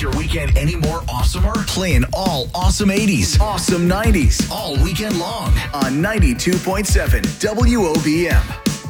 your weekend any more awesomer? Playing all awesome 80s, awesome 90s, all weekend long on 92.7 WOBM.